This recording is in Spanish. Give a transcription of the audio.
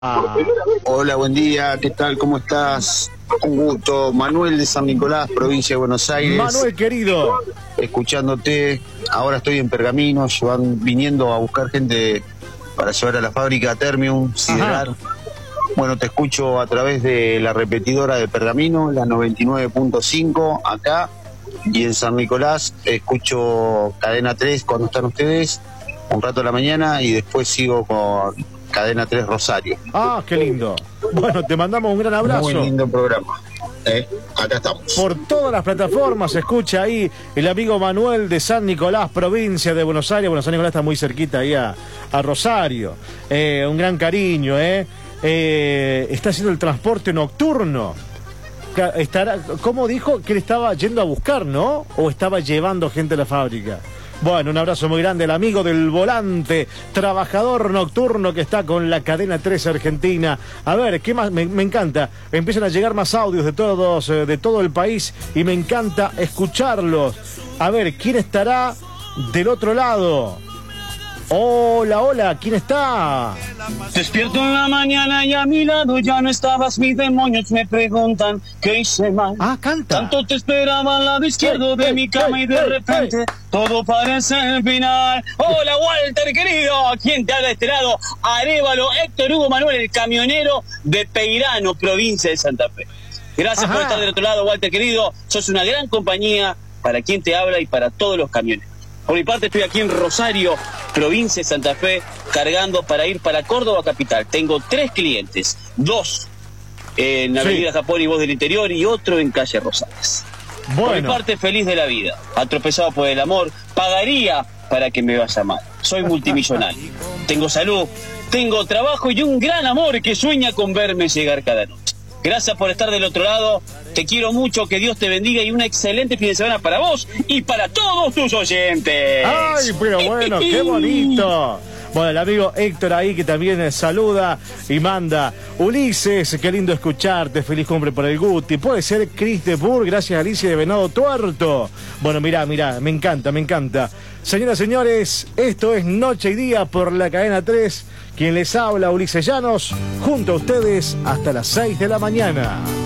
Hola, buen día, ¿qué tal? ¿Cómo estás? Un gusto, Manuel de San Nicolás, provincia de Buenos Aires. Manuel, querido. Escuchándote, ahora estoy en Pergamino, viniendo a buscar gente para llevar a la fábrica Termium, Siderar. Bueno, te escucho a través de la repetidora de Pergamino, la 99.5 acá, y en San Nicolás escucho Cadena 3 cuando están ustedes, un rato a la mañana, y después sigo con Cadena 3 Rosario. Ah, qué lindo. Bueno, te mandamos un gran abrazo. Muy lindo programa. Acá estamos. Por todas las plataformas, escucha ahí el amigo Manuel de San Nicolás, provincia de Buenos Aires. Bueno, San Nicolás está muy cerquita ahí a Rosario. Un gran cariño, está haciendo el transporte nocturno. ¿Cómo dijo que él estaba yendo a buscar, no? ¿O estaba llevando gente a la fábrica? Bueno, un abrazo muy grande al amigo del volante, trabajador nocturno que está con la cadena 3 Argentina. A ver, ¿qué más? Me encanta. Empiezan a llegar más audios de todo el país y me encanta escucharlos. A ver, ¿quién estará del otro lado? Hola, hola, ¿quién está? Despierto en la mañana y a mi lado ya no estabas, mis demonios me preguntan qué hice mal. Ah, canta. Tanto te esperaba al lado izquierdo de mi cama y de repente todo parece el final. Hola Walter, querido, ¿quién te habla de este lado? Arévalo, Héctor Hugo Manuel, el camionero de Peirano, provincia de Santa Fe. Gracias por estar del otro lado, Walter, querido. Sos una gran compañía para quien te habla y para todos los camioneros. Por mi parte estoy aquí en Rosario, provincia de Santa Fe, cargando para ir para Córdoba capital. Tengo 3 clientes, 2 en Avenida Japón y Voz del Interior y otro en calle Rosales. Bueno. Por mi parte, feliz de la vida, atropellado por el amor, pagaría para que me vaya mal. Soy multimillonario, tengo salud, tengo trabajo y un gran amor que sueña con verme llegar cada noche. Gracias por estar del otro lado, te quiero mucho, que Dios te bendiga y un excelente fin de semana para vos y para todos tus oyentes. ¡Ay, pero bueno, qué bonito! Bueno, el amigo Héctor ahí que también saluda y manda. Ulises, qué lindo escucharte, feliz cumple por el Guti. Puede ser Chris de Burr, gracias a Alicia de Venado Tuerto. Bueno, mirá, me encanta, me encanta. Señoras y señores, esto es Noche y Día por la cadena 3. Quien les habla, Ulises Llanos, junto a ustedes hasta las 6 de la mañana.